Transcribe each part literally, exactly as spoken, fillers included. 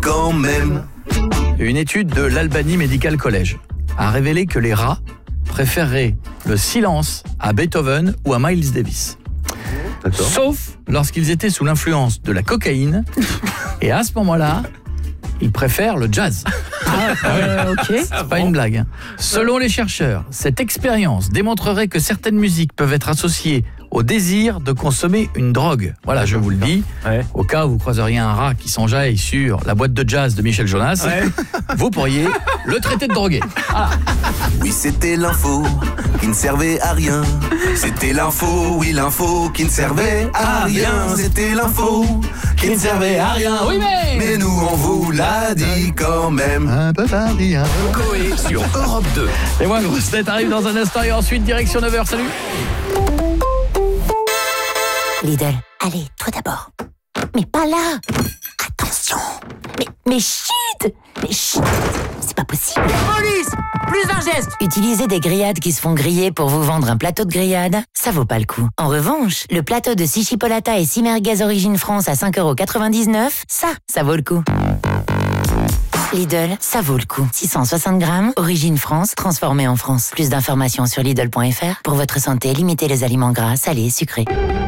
quand même. Une étude de l'Albany Medical College a révélé que les rats préféreraient le silence à Beethoven ou à Miles Davis. D'accord. Sauf lorsqu'ils étaient sous l'influence de la cocaïne. Et à ce moment-là, ils préfèrent le jazz. Ah, euh, ok. C'est pas une blague. Hein. Selon les chercheurs, cette expérience démontrerait que certaines musiques peuvent être associées au désir de consommer une drogue. Voilà, je vous le dis. Ouais. Au cas où vous croiseriez un rat qui s'enjaille sur la boîte de jazz de Michel Jonas, Ouais. vous pourriez le traiter de drogué. Voilà. Oui, c'était l'info qui ne servait à rien. C'était l'info, oui, l'info qui ne servait à rien. C'était l'info qui ne servait à rien. Oui, mais... Mais nous, on vous l'a dit quand même. Un peu parti, hein. Coé sur Europe deux. Et moi, grosse tête arrive dans un instant et ensuite direction neuf heures. Salut. Lidl, allez, toi d'abord. Mais pas là. Attention. Mais, mais chut. Mais chut. C'est pas possible. Police! Plus d'un geste! Utilisez des grillades qui se font griller pour vous vendre un plateau de grillade, ça vaut pas le coup. En revanche, le plateau de six chipolata et six merguez Origine France à cinq euros quatre-vingt-dix-neuf, ça, ça vaut le coup. Lidl, ça vaut le coup. six cent soixante grammes, Origine France, transformé en France. Plus d'informations sur Lidl point F R. Pour votre santé, limitez les aliments gras, salés, sucrés.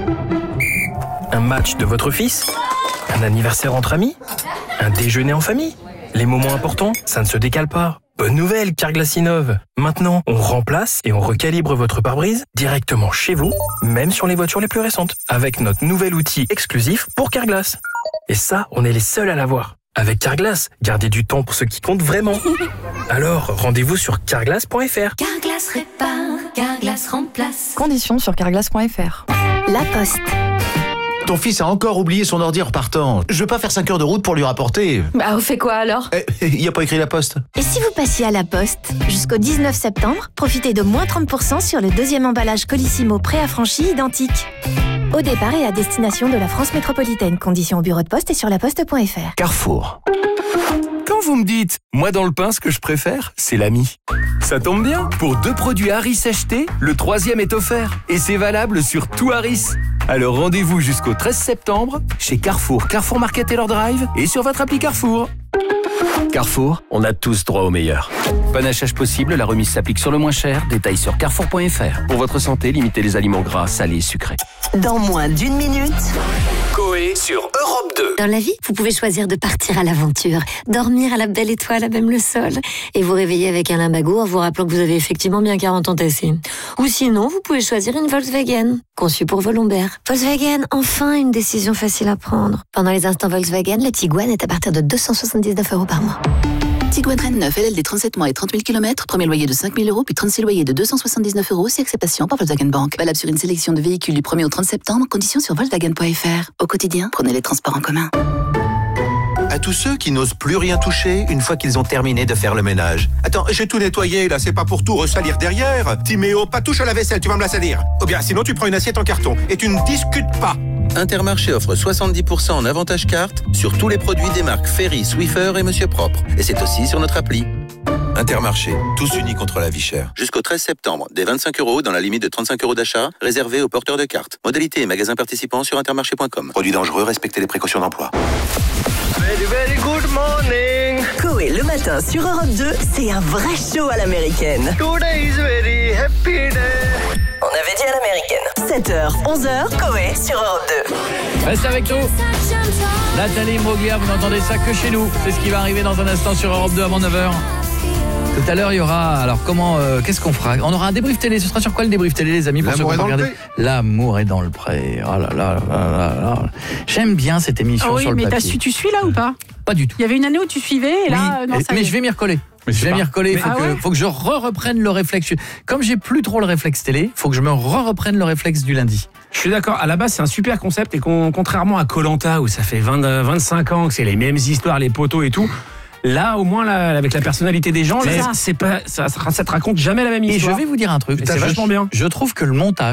Un match de votre fils? Un anniversaire entre amis? Un déjeuner en famille? Les moments importants, ça ne se décale pas. Bonne nouvelle, Carglass innove. Maintenant, on remplace et on recalibre votre pare-brise directement chez vous, même sur les voitures les plus récentes, avec notre nouvel outil exclusif pour Carglass. Et ça, on est les seuls à l'avoir. Avec Carglass, gardez du temps pour ce qui compte vraiment. Alors, rendez-vous sur carglass point F R. Carglass répare, Carglass remplace. Conditions sur carglass point F R. La Poste. Ton fils a encore oublié son ordi en repartant. Je veux pas faire cinq heures de route pour lui rapporter. Bah, on fait quoi alors? Eh, il y a pas écrit La Poste. Et si vous passiez à La Poste? Jusqu'au dix-neuf septembre, profitez de moins trente pour cent sur le deuxième emballage Colissimo préaffranchi identique. Au départ et à destination de la France métropolitaine. Conditions au bureau de poste et sur laposte point F R. Carrefour. Quand vous me dites, moi dans le pain, ce que je préfère, c'est l'ami. Ça tombe bien, pour deux produits Harris achetés, le troisième est offert. Et c'est valable sur tout Harris. Alors rendez-vous jusqu'au treize septembre chez Carrefour, Carrefour Market Taylor Drive et sur votre appli Carrefour. Carrefour, on a tous droit au meilleur. Panachage possible, la remise s'applique sur le moins cher. Détails sur carrefour point F R. Pour votre santé, limitez les aliments gras, salés et sucrés. Dans moins d'une minute. Coé sur Europe deux. Dans la vie, vous pouvez choisir de partir à l'aventure, dormir à la belle étoile à même le sol, et vous réveiller avec un lumbago en vous rappelant que vous avez effectivement bien quarante ans tassés. Ou sinon, vous pouvez choisir une Volkswagen, conçue pour vos lombaires. Volkswagen, enfin une décision facile à prendre. Pendant les instants Volkswagen, le Tiguan est à partir de deux cent soixante-dix-neuf euros par mois. Tiguan Reine neuf, L L D trente-sept mois et trente mille kilomètres, premier loyer de cinq mille euros, puis trente-six loyers de deux cent soixante-dix-neuf euros, si acceptation par Volkswagen Bank. Valable sur une sélection de véhicules du premier au trente septembre, conditions sur volkswagen point F R. Au quotidien, prenez les transports en commun. À tous ceux qui n'osent plus rien toucher une fois qu'ils ont terminé de faire le ménage. Attends, j'ai tout nettoyé, là, c'est pas pour tout ressalir derrière. Timéo, pas touche à la vaisselle, tu vas me la salir. Ou bien, sinon tu prends une assiette en carton et tu ne discutes pas. Intermarché offre soixante-dix pour cent en avantage carte sur tous les produits des marques Ferry, Swiffer et Monsieur Propre. Et c'est aussi sur notre appli. Intermarché, tous unis contre la vie chère. Jusqu'au treize septembre, des vingt-cinq euros dans la limite de trente-cinq euros d'achat, réservés aux porteurs de cartes. Modalité et magasins participants sur intermarché point com. Produits dangereux, respectez les précautions d'emploi. Very, very good morning. Coé le matin sur Europe deux, c'est un vrai show à l'américaine. Today is very happy day. On avait dit à l'américaine. sept heures, onze heures, Coé sur Europe deux. Reste avec nous. Nathalie Moglia, vous n'entendez ça que chez nous. C'est ce qui va arriver dans un instant sur Europe deux avant neuf heures. Tout à l'heure, il y aura... Alors, comment... Euh, qu'est-ce qu'on fera? On aura un débrief télé. Ce sera sur quoi le débrief télé, les amis, pour ceux qui vont regarder? L'amour est dans le pré. Oh là là là là là. J'aime bien cette émission, oh oui, sur le mais papier. t'as su, tu suis là ou pas? Pas du tout. Il y avait une année où tu suivais et là, oui, non, ça mais y est. je vais m'y recoller. Mais je vais m'y recoller. Il faut, ah que, ouais faut que je re-reprenne le réflexe. Comme j'ai plus trop le réflexe télé, il faut que je me re-reprenne le réflexe du lundi. Je suis d'accord, à la base c'est un super concept et qu'on, contrairement à Koh-Lanta où ça fait vingt, vingt-cinq ans que c'est les mêmes histoires, les poteaux et tout, là au moins là, avec la personnalité des gens, là, c'est pas, ça, ça te raconte jamais la même histoire. Et je vais vous dire un truc, c'est vachement bien. Je trouve que le montage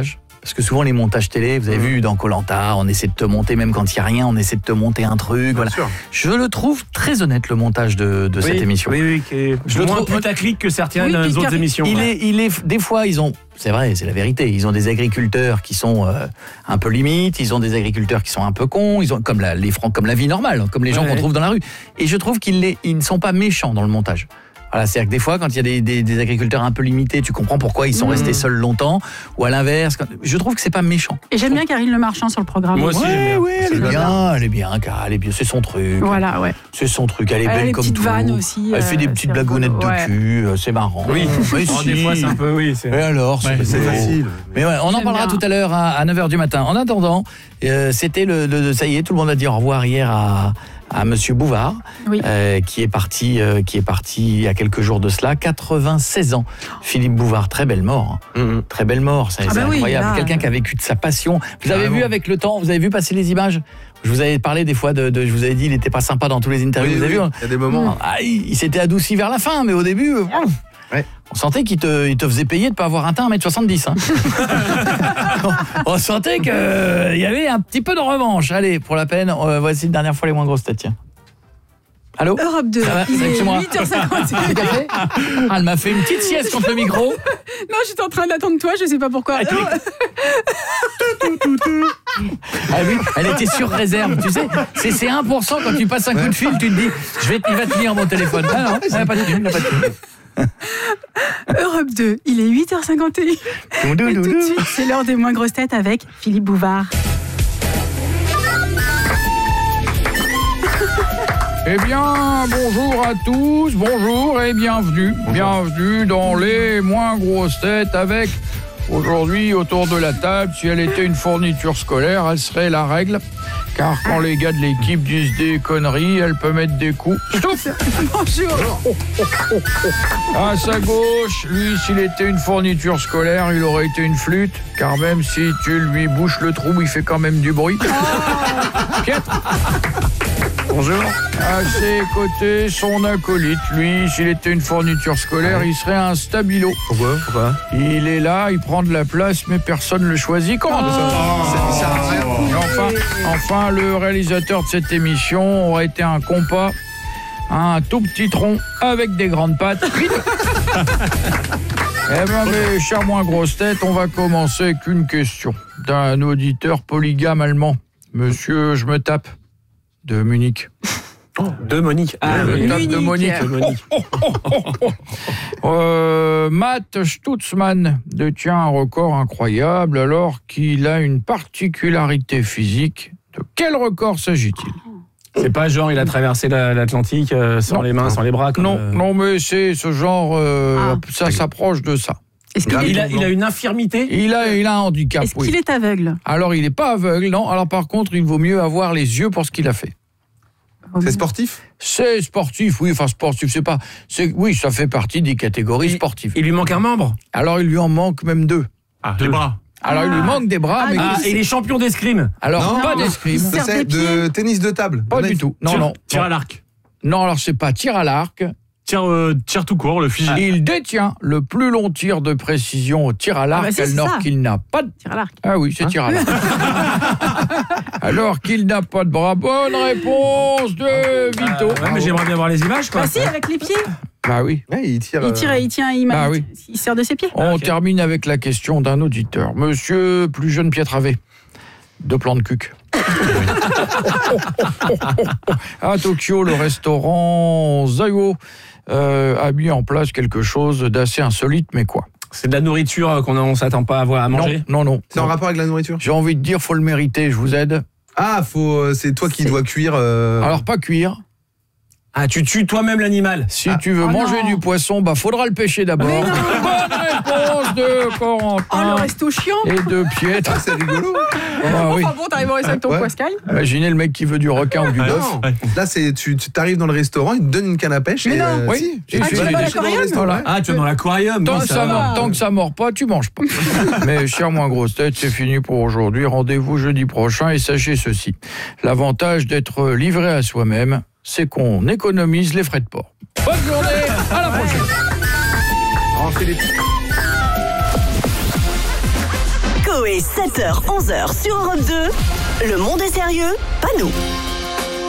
Parce que souvent les montages télé, vous avez mmh. vu dans Koh-Lanta, on essaie de te monter, même quand il n'y a rien, on essaie de te monter un truc. Voilà. Je le trouve très honnête, le montage de, de oui, cette émission. Oui, oui, qui est je le moins trouve putaclic que certaines oui, autres émissions. Il ouais. est, il est, des fois, ils ont, c'est vrai, c'est la vérité, ils ont des agriculteurs qui sont euh, un peu limites, ils ont des agriculteurs qui sont un peu cons, ils ont comme la, les francs, comme la vie normale, comme les gens ouais, qu'on ouais. trouve dans la rue. Et je trouve qu'ils les, ils ne sont pas méchants dans le montage. Voilà, c'est-à-dire que des fois, quand il y a des, des, des agriculteurs un peu limités, tu comprends pourquoi ils sont mmh. restés seuls longtemps, ou à l'inverse, quand... je trouve que c'est pas méchant. Et j'aime bien Karine Le Marchand sur le programme. Moi aussi, ouais, j'aime bien. Ouais, elle est bien, elle est bien, car elle est bien, c'est son truc. Voilà, ouais. C'est son truc, elle est elle belle comme tout. Vannes aussi. Elle euh, fait des petites blagounettes de ouais. cul, c'est marrant. Oui, oui oh, si. Des fois, c'est un peu, oui. C'est... Et alors, ouais, c'est, c'est facile. Mais ouais, on en parlera bien. Tout à l'heure à, à neuf heures du matin. En attendant, euh, c'était le, le, ça y est, tout le monde a dit au revoir hier à... à Monsieur Bouvard, oui. euh, qui est parti, euh, qui est parti il y a quelques jours de cela, quatre-vingt-seize ans. Philippe Bouvard, très belle mort, hein. mm-hmm. très belle mort, c'est, ah c'est bah incroyable. Oui, Quelqu'un qui a vécu de sa passion. Vous avez vu avec le temps, vous avez vu passer les images. Je vous avais parlé des fois de, de je vous avais dit, il n'était pas sympa dans tous les interviews. Oui, vous avez oui, vu il y a des moments. Ah, il, il s'était adouci vers la fin, mais au début. Euh, ouais. On sentait qu'il te, il te faisait payer de ne pas avoir un teint un mètre soixante-dix. Hein. on, on sentait qu'il euh, y avait un petit peu de revanche. Allez, pour la peine, euh, voici une dernière fois les moins grosses têtes. Tiens. Allô Europe deux, va, il est huit heures cinquante. Ah, elle m'a fait une petite sieste contre le micro. Non, j'étais en train d'attendre toi, je sais pas pourquoi. Ah, oui, elle était sur réserve, tu sais. C'est, c'est un pour cent quand tu passes un coup de fil, tu te dis, je vais, il va tenir mon téléphone. Ah non, il n'a pas tenu, il n'a pas tenu. Europe deux, il est huit heures cinquante et un. Et tout de suite, c'est l'heure des moins grosses têtes avec Philippe Bouvard. Eh bien, bonjour à tous, bonjour et bienvenue. Bonjour. Bienvenue dans les moins grosses têtes avec, aujourd'hui, autour de la table, si elle était une fourniture scolaire, elle serait la règle. Car quand les gars de l'équipe disent des conneries, elle peut mettre des coups. Stop. Bonjour. À sa gauche, lui, s'il était une fourniture scolaire, il aurait été une flûte. Car même si tu lui bouches le trou, il fait quand même du bruit. Oh. Piètre. Bonjour. À ses côtés, son acolyte, lui, s'il était une fourniture scolaire, il serait un stabilo. Pourquoi Pourquoi Il est là, il prend de la place, mais personne ne le choisit. Comment oh. ça Ça sert à rien. Enfin, enfin, le réalisateur de cette émission aurait été un compas, un tout petit tronc avec des grandes pattes. Eh bien, mes chers moins grosses têtes, on va commencer avec une question d'un auditeur polygame allemand. Monsieur, je me tape. De Munich. Oh, de Monique. Ah, de Munich. De Monique. De Monique. Oh, oh, oh, oh. Euh, Matt Stutzmann détient un record incroyable alors qu'il a une particularité physique. De quel record s'agit-il ? C'est pas genre il a traversé la, l'Atlantique euh, sans non. les mains, sans les bras. Comme non, euh... non, mais c'est ce genre. Euh, ah. Ça s'approche de ça. Est-ce qu'il il, a, il a une infirmité ? Il a, il a un handicap. Est-ce oui. qu'il est aveugle ? Alors il n'est pas aveugle, non. Alors par contre, il vaut mieux avoir les yeux pour ce qu'il a fait. C'est sportif ? C'est sportif, oui. Enfin sportif, c'est pas. C'est, oui, ça fait partie des catégories il, sportives. Il lui manque un membre ? Alors il lui en manque même deux. Ah, deux bras. Alors ah. il lui manque des bras, ah, mais ah, et les champions d'escrime ? Alors non, pas non, d'escrime. C'est de tennis de table. Pas du tout. Non, tir, non. Tir à l'arc. Non, alors c'est pas tir à l'arc. Tir, euh, tir tout court, le fusil. Il détient le plus long tir de précision au tir à l'arc, ah bah c'est, alors c'est qu'il n'a pas de... Tir à l'arc. Ah oui, c'est hein tir à l'arc. Alors qu'il n'a pas de bras. Bonne réponse de Vito. Euh, ouais, mais j'aimerais bien voir les images, quoi. Ah si, avec les pieds. Bah oui. Ouais, il tire. Il tire, il tient, il, bah oui. il sert de ses pieds. On ah, okay. termine avec la question d'un auditeur. Monsieur plus jeune Pietravé, de plan de cuc. À Tokyo, le restaurant Zaiwo euh, a mis en place quelque chose d'assez insolite, mais quoi ? C'est de la nourriture qu'on ne s'attend pas à avoir à manger ? Non, non, non. C'est en rapport avec la nourriture ? J'ai envie de dire, faut le mériter, je vous aide. Ah, faut, c'est toi qui c'est... dois cuire... Euh... Alors, pas cuire. Ah, tu tues toi-même l'animal. Si ah. tu veux oh manger non. du poisson, bah faudra le pêcher d'abord. Mais non. Bonne réponse de Corentin. Oh, le resto chiant. Et de Pietre. Ah, c'est rigolo. Ah, enfin oui. bon, t'arrives au resto avec ton ouais. poiscaille. Imaginez le mec qui veut du requin ou du bœuf. Ah, là, c'est, tu, tu arrives dans le restaurant, il te donne une canne à pêche. Mais et non. euh, oui. Si, Et ah, tu vas dans l'aquarium. Voilà. Ah, tu vas dans l'aquarium. Tant, oui, que ça ça va. mord, tant que ça mord pas, tu manges pas. Mais chers moins grosses têtes, c'est fini pour aujourd'hui. Rendez-vous jeudi prochain et sachez ceci. L'avantage d'être livré à soi-même, c'est qu'on économise les frais de port. Bonne journée, à la prochaine. On fait les... Coé, sept heures, onze heures sur Europe deux. Le monde est sérieux, pas nous.